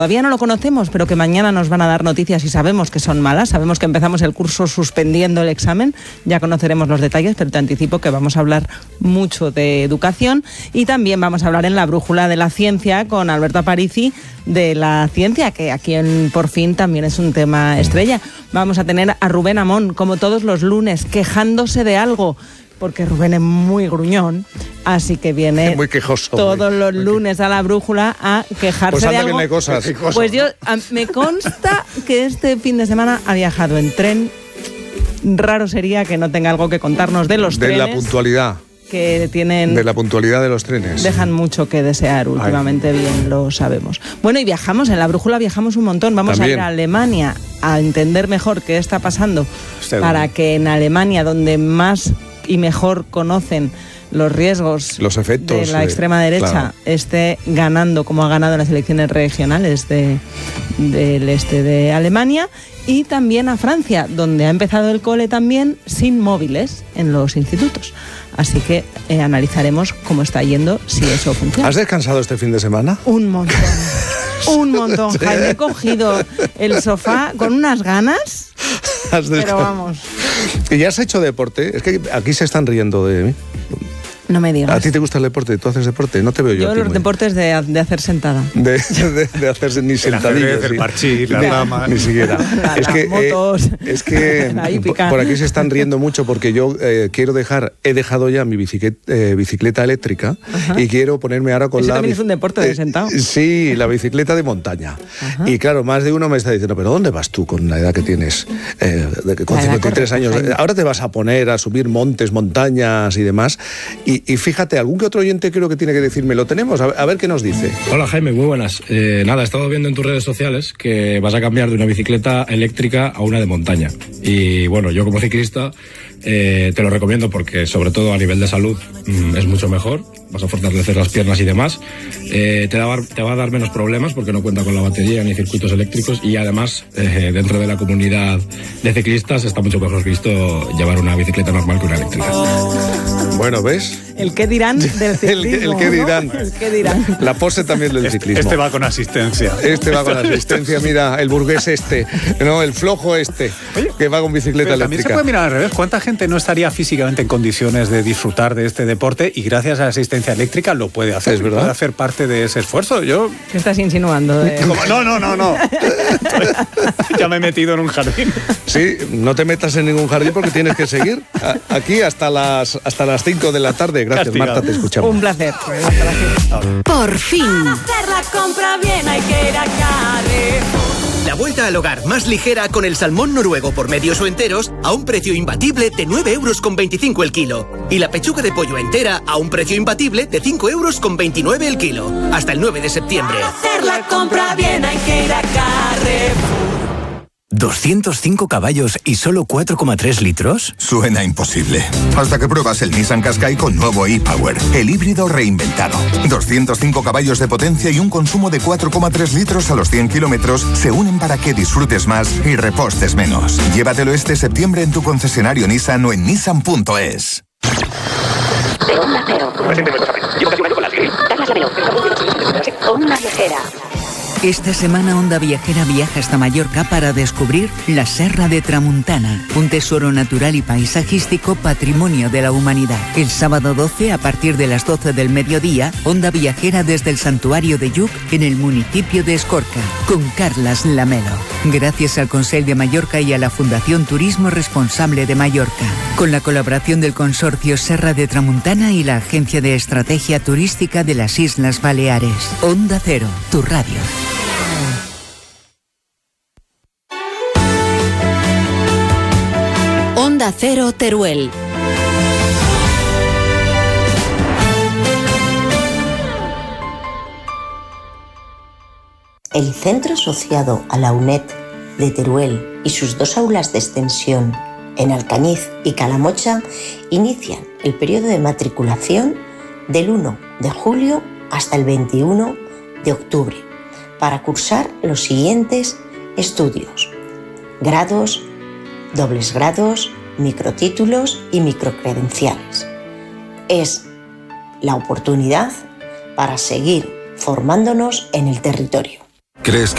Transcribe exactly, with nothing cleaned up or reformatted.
Todavía no lo conocemos, pero que mañana nos van a dar noticias y sabemos que son malas. Sabemos que empezamos el curso suspendiendo el examen. Ya conoceremos los detalles, pero te anticipo que vamos a hablar mucho de educación y también vamos a hablar en la brújula de la ciencia con Alberto Aparici de la ciencia, que aquí en Por Fin también es un tema estrella. Vamos a tener a Rubén Amón, como todos los lunes, quejándose de algo, porque Rubén es muy gruñón, así que viene muy quejoso, todos muy, los muy lunes a la brújula a quejarse pues de algo. Que cosas. Pues yo, a, me consta que este fin de semana ha viajado en tren. Raro sería que no tenga algo que contarnos de los de trenes. De la puntualidad. Que tienen... De la puntualidad de los trenes. Dejan mucho que desear últimamente. Ay. Bien lo sabemos. Bueno, y viajamos, en la brújula viajamos un montón. Vamos También. a ir a Alemania a entender mejor qué está pasando Usted para bien. que en Alemania, donde más y mejor conocen los riesgos, los efectos de la extrema derecha, claro. esté ganando como ha ganado en las elecciones regionales de, del este de Alemania, y también a Francia, donde ha empezado el cole también sin móviles en los institutos. Así que eh, analizaremos cómo está yendo, si eso funciona. ¿Has descansado este fin de semana? Un montón. Un montón, Jaime. He cogido el sofá con unas ganas, pero vamos. ¿Y ya has hecho deporte? Es que aquí se están riendo de mí. No me digas. ¿A ti te gusta el deporte? ¿Tú haces deporte? No te veo yo. Yo a ti los muy... deportes de, de hacer sentada. De, de, de hacerse ni sentadillas. El parchís, la dama. Ni siquiera. La, es, que, motos. Eh, es que por, por aquí se están riendo mucho porque yo eh, quiero dejar, he dejado ya mi bicicleta, eh, bicicleta eléctrica. Ajá. Y quiero ponerme ahora con Eso la... también es un deporte de sentado. Eh, sí, la bicicleta de montaña. Ajá. Y claro, más de uno me está diciendo, ¿pero dónde vas tú con la edad que tienes? Eh, de, con cincuenta y tres años. Jaime. Ahora te vas a poner a subir montes, montañas y demás. Y, y fíjate, algún que otro oyente creo que tiene que decirme, lo tenemos, a ver, a ver qué nos dice. Hola Jaime, muy buenas. Eh, nada, he estado viendo en tus redes sociales que vas a cambiar de una bicicleta eléctrica a una de montaña. Y bueno, yo como ciclista eh, te lo recomiendo porque sobre todo a nivel de salud mmm, es mucho mejor. Vas a fortalecer las piernas y demás. Eh, te, da, te va a dar menos problemas porque no cuenta con la batería ni circuitos eléctricos y además eh, dentro de la comunidad de ciclistas está mucho mejor visto llevar una bicicleta normal que una eléctrica. Bueno, ¿ves? El qué dirán del ciclismo. el, el qué dirán. ¿no? El qué dirán. La pose también del este, ciclismo. Este va con asistencia. Este va con asistencia, mira, el burgués este, no, el flojo este, Oye, que va con bicicleta eléctrica. También se puede mirar al revés. ¿Cuánta gente no estaría físicamente en condiciones de disfrutar de este deporte y gracias a la asistencia eléctrica lo puede hacer? Es verdad. Puede hacer parte de ese esfuerzo. Yo... ¿Qué estás insinuando? De... No, no, no, no. Ya me he metido en un jardín. Sí, no te metas en ningún jardín porque tienes que seguir aquí hasta las hasta las cinco de la tarde. Gracias, Castigado. Marta, te escuchamos. Un placer. Por fin. Para hacer la compra bien hay que ir a Carrefour. La vuelta al hogar más ligera con el salmón noruego por medios o enteros a un precio imbatible de nueve euros con veinticinco el kilo. Y la pechuga de pollo entera a un precio imbatible de cinco euros con veintinueve el kilo. Hasta el nueve de septiembre. Para hacer la compra bien hay que ir a Carrefour. ¿doscientos cinco caballos y solo cuatro coma tres litros? Suena imposible. Hasta que pruebas el Nissan Qashqai con nuevo e-Power, el híbrido reinventado. doscientos cinco caballos de potencia y un consumo de cuatro coma tres litros a los cien kilómetros se unen para que disfrutes más y repostes menos. Llévatelo este septiembre en tu concesionario Nissan o en nissan punto es. Onda Cero. Onda Viajera. Esta semana Onda Viajera viaja hasta Mallorca para descubrir la Serra de Tramuntana, un tesoro natural y paisajístico patrimonio de la humanidad. El sábado doce, a partir de las doce del mediodía, Onda Viajera desde el Santuario de Lluc en el municipio de Escorca, con Carlas Lamelo. Gracias al Consell de Mallorca y a la Fundación Turismo Responsable de Mallorca, con la colaboración del Consorcio Serra de Tramuntana y la Agencia de Estrategia Turística de las Islas Baleares. Onda Cero, tu radio. Onda Cero Teruel. El centro asociado a la UNED de Teruel y sus dos aulas de extensión en Alcañiz y Calamocha inician el periodo de matriculación del uno de julio hasta el veintiuno de octubre para cursar los siguientes estudios: grados, dobles grados, microtítulos y microcredenciales. Es la oportunidad para seguir formándonos en el territorio. ¿Crees que